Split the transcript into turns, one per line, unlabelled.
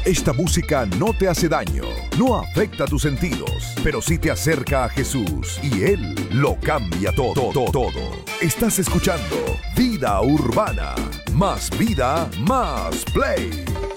Esta música no te hace daño, no afecta tus sentidos, pero sí te acerca a Jesús y Él lo cambia todo. Estás escuchando Vida Urbana. Más vida, más play.